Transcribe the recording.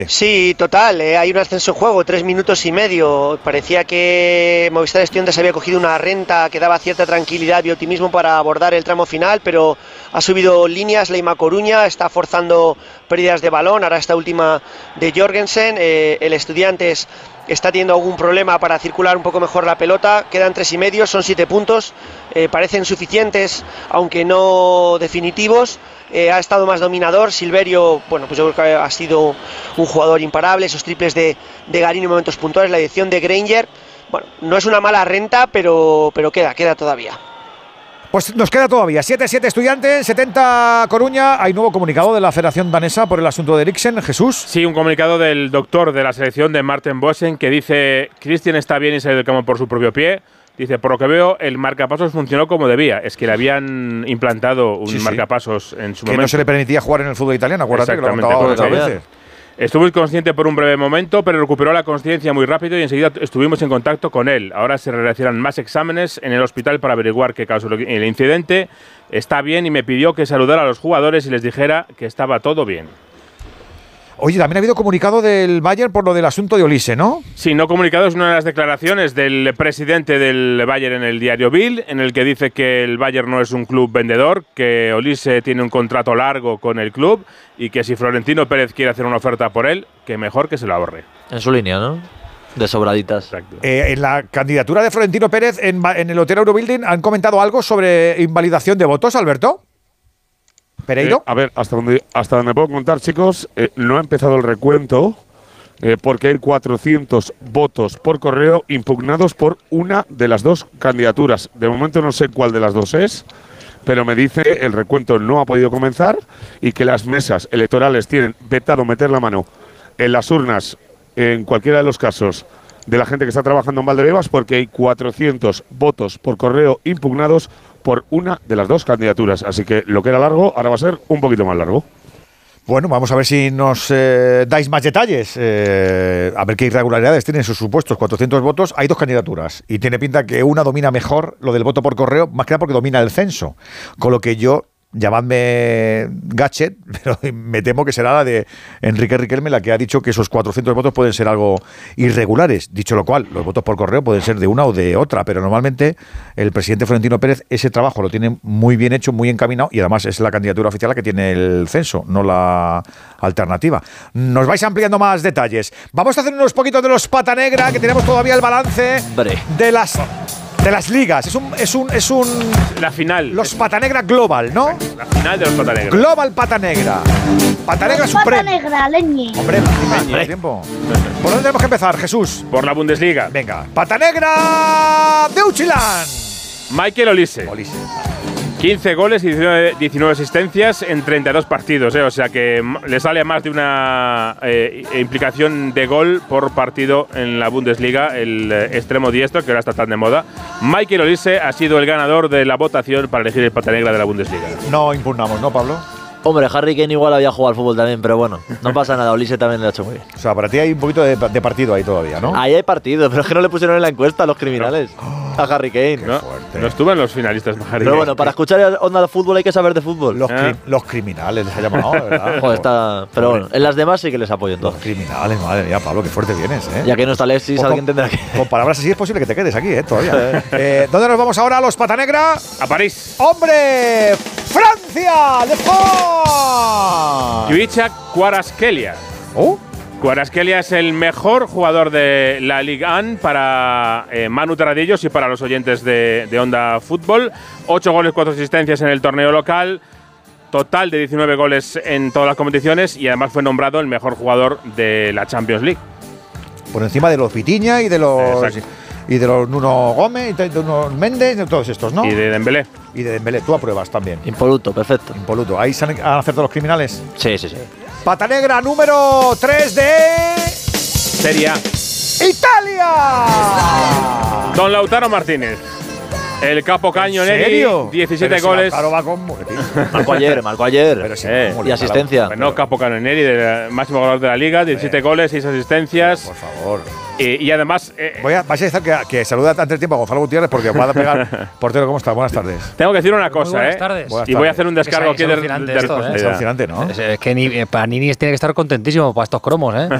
Sí, total, hay un ascenso en juego, 3 minutos y medio. Parecía que Movistar Estudiantes había cogido una renta que daba cierta tranquilidad y optimismo para abordar el tramo final, pero ha subido líneas Leima Coruña, está forzando pérdidas de balón, ahora esta última de Jorgensen. El Estudiantes está teniendo algún problema para circular un poco mejor la pelota, quedan 3,5, son 7 puntos, parecen suficientes, aunque no definitivos. Ha estado más dominador, Silverio, bueno, pues yo creo que ha sido un jugador imparable, esos triples de Garín en momentos puntuales, la edición de Granger, bueno, no es una mala renta, pero queda todavía. Pues nos queda todavía 7-7 Estudiantes, 70 Coruña. Hay nuevo comunicado de la Federación Danesa por el asunto de Eriksen. Jesús. Sí, un comunicado del doctor de la selección de Marten Bosen que dice: Christian está bien y sale del campo por su propio pie. Dice, por lo que veo, el marcapasos funcionó como debía. Es que le habían implantado un marcapasos en su momento. Que no se le permitía jugar en el fútbol italiano, acuérdate que lo han contado muchas veces. Estuvo inconsciente por un breve momento, pero recuperó la consciencia muy rápido y enseguida estuvimos en contacto con él. Ahora se realizarán más exámenes en el hospital para averiguar qué causó el incidente. Está bien y me pidió que saludara a los jugadores y les dijera que estaba todo bien. Oye, también ha habido comunicado del Bayern por lo del asunto de Olise, ¿no? Sí, no comunicado, es una de las declaraciones del presidente del Bayern en el diario Bild, en el que dice que el Bayern no es un club vendedor, que Olise tiene un contrato largo con el club y que si Florentino Pérez quiere hacer una oferta por él, que mejor que se lo ahorre. En su línea, ¿no? De sobraditas. Exacto. En la candidatura de Florentino Pérez en el Hotel Eurobuilding han comentado algo sobre invalidación de votos, Alberto. ¿Pereiro? A ver, hasta donde puedo contar, chicos, no ha empezado el recuento porque hay 400 votos por correo impugnados por una de las dos candidaturas. De momento no sé cuál de las dos es, pero me dice que el recuento no ha podido comenzar y que las mesas electorales tienen vetado meter la mano en las urnas, en cualquiera de los casos, de la gente que está trabajando en Valdebebas, porque hay 400 votos por correo impugnados por una de las dos candidaturas. Así que lo que era largo, ahora va a ser un poquito más largo. Bueno, vamos a ver si nos dais más detalles. A ver qué irregularidades tienen sus supuestos 400 votos. Hay dos candidaturas y tiene pinta que una domina mejor lo del voto por correo, más que nada porque domina el censo. Con lo que yo, llamadme gadget, pero me temo que será la de Enrique Riquelme la que ha dicho que esos 400 votos pueden ser algo irregulares. Dicho lo cual, los votos por correo pueden ser de una o de otra, pero normalmente el presidente Florentino Pérez ese trabajo lo tiene muy bien hecho, muy encaminado, y además es la candidatura oficial la que tiene el censo, no la alternativa. Nos vais ampliando más detalles. Vamos a hacer unos poquitos de los pata negra, que tenemos todavía el balance de las ligas. Es un la final. Los pata negra global, ¿no? La final de los pata negra. Global pata negra. Pata negra suprema. Pata negra, leñe. Hombre, tiempo. ¿Por dónde tenemos que empezar, Jesús? Por la Bundesliga. Venga. Pata negra Deutschland. Michael Olise. 15 goles y 19 asistencias en 32 partidos, o sea que le sale a más de una implicación de gol por partido en la Bundesliga, el extremo diestro, que ahora está tan de moda. Michael Olise ha sido el ganador de la votación para elegir el pata negra de la Bundesliga. No impugnamos, ¿no, Pablo? Hombre, Harry Kane igual había jugado al fútbol también, pero bueno, no pasa nada, Olise también lo ha hecho muy bien. O sea, para ti hay un poquito de partido ahí todavía, ¿no? Ahí hay partido, pero es que no le pusieron en la encuesta a los criminales. A Harry Kane. No estuvo en los finalistas, Harry Kane. Pero bueno, para escuchar Onda de Fútbol hay que saber de fútbol. Los criminales les ha llamado, ¿verdad? Joder, está… Pero bueno, en las demás sí que les apoyo en todo. Los criminales, madre mía, Pablo, qué fuerte vienes, ¿eh? Ya que no está Alexis, alguien tendrá que… Con palabras así es posible que te quedes aquí, todavía. ¿Dónde nos vamos ahora, los pata negra? A París. ¡Hombre! ¡Francia! ¡Le Fort! Kvicha Kvaratskhelia. Kvaratskhelia es el mejor jugador de la Ligue 1 para Manu Terradillos y para los oyentes de Onda Fútbol. 8 goles, 4 asistencias en el torneo local. Total de 19 goles en todas las competiciones y además fue nombrado el mejor jugador de la Champions League. Por encima de los Vitinha y de los… Exacto. Y de los Nuno Gómez, y de los Méndez, de todos estos, ¿no? Y de Dembélé. Y de Dembélé, tú apruebas también. Impoluto, perfecto. Impoluto. ¿Ahí han acertado los criminales? Sí. Pata negra número 3 de… Serie A. ¡Italia! Don Lautaro Martínez. El Capo Caño ¿En Neri, serio? 17 Pero si goles. Lautaro va con Marcó ayer. Pero si Eh, ¿cómo y le asistencia. Pues no, Capo Caño Neri, máximo goleador de la liga, 17 goles, 6 asistencias. Por favor. Y además, Vais a decir que saluda antes tiempo a Gonzalo Gutiérrez porque va a pegar. Portero, ¿cómo estás? Buenas tardes. tengo que decir una Muy cosa, buenas tardes. Buenas Y voy a tardes. hacer un descargo Es aquí de alucinante esto, responsabilidad. Es alucinante, ¿no? Es que Panini tiene que estar contentísimo para estos cromos, ¿eh?